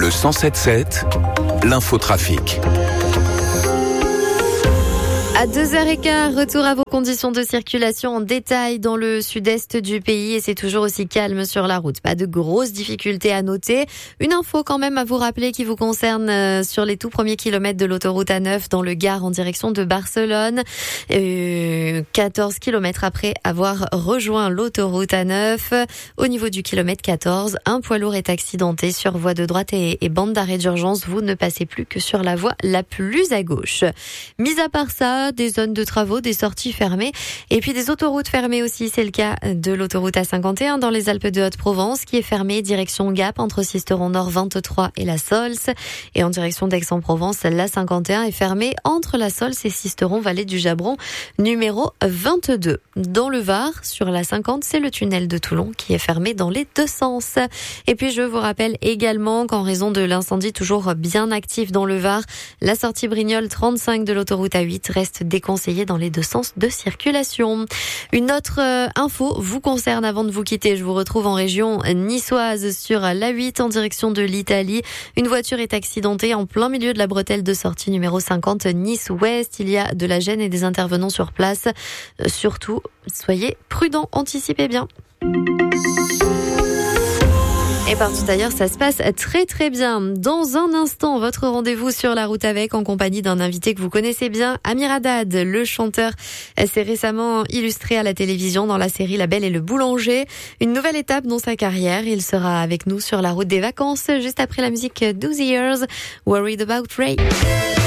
Le 107.7, l'infotrafic. À 2h15, retour à vos conditions de circulation en détail dans le sud-est du pays et c'est toujours aussi calme sur la route. Pas de grosses difficultés à noter. Une info quand même à vous rappeler qui vous concerne sur les tout premiers kilomètres de l'autoroute A9 dans le Gard en direction de Barcelone. 14 kilomètres après avoir rejoint l'autoroute A9. Au niveau du kilomètre 14, un poids lourd est accidenté sur voie de droite et bande d'arrêt d'urgence. Vous ne passez plus que sur la voie la plus à gauche. Mis à part ça, des zones de travaux, des sorties fermées et puis des autoroutes fermées aussi. C'est le cas de l'autoroute A51 dans les Alpes de Haute-Provence qui est fermée direction Gap entre Sisteron Nord 23 et la Sols. Et en direction d'Aix-en-Provence, l'A51 est fermée entre la Sols et Sisteron Vallée du Jabron numéro 22. Dans le Var, sur la 50, c'est le tunnel de Toulon qui est fermé dans les deux sens. Et puis je vous rappelle également qu'en raison de l'incendie toujours bien actif dans le Var, la sortie Brignoles 35 de l'autoroute A8 reste déconseillée dans les deux sens de circulation. Une autre info vous concerne avant de vous quitter. Je vous retrouve en région niçoise sur l'A8 en direction de l'Italie. Une voiture est accidentée en plein milieu de la bretelle de sortie numéro 50 Nice-Ouest. Il y a de la gêne et des intervenants sur place. Surtout, soyez prudents, anticipez bien. Et partout ailleurs, ça se passe très très bien. Dans un instant, votre rendez-vous sur la route avec en compagnie d'un invité que vous connaissez bien, Amir Haddad, le chanteur, s'est récemment illustré à la télévision dans la série La Belle et le Boulanger. Une nouvelle étape dans sa carrière. Il sera avec nous sur la route des vacances juste après la musique 12 Years, Worried About Ray.